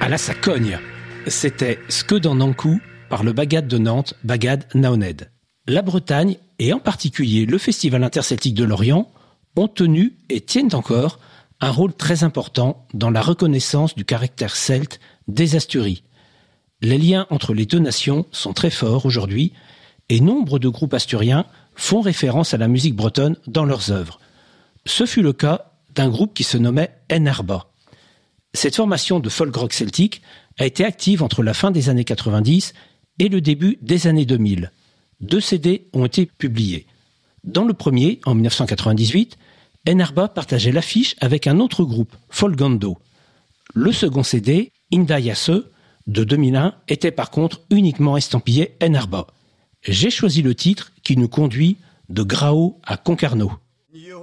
Ah là, ça cogne. C'était Ske dans Nankou par le Bagad de Nantes, Bagad Naoned. La Bretagne, et en particulier le Festival interceltique de Lorient, ont tenu et tiennent encore un rôle très important dans la reconnaissance du caractère celte des Asturies. Les liens entre les deux nations sont très forts aujourd'hui et nombre de groupes asturiens font référence à la musique bretonne dans leurs œuvres. Ce fut le cas d'un groupe qui se nommait Enarba. Cette formation de folk rock celtique a été active entre la fin des années 90 et le début des années 2000. 2 CD ont été publiés. Dans le premier, en 1998, Enarba partageait l'affiche avec un autre groupe, Folgando. Le second CD, Indayasse, de 2001, était par contre uniquement estampillé Enarba. J'ai choisi le titre qui nous conduit de Grao à Concarneau.